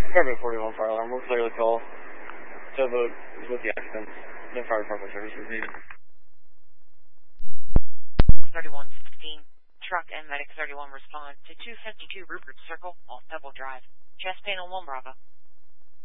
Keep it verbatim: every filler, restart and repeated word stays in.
Carbon forty-one fire alarm. We'll clear the call to the with the accident. No fire department service is needed. thirty-one sixteen. Truck and Medic thirty-one respond to two fifty-two Rupert Circle off Pebble Drive. Chest panel one Bravo.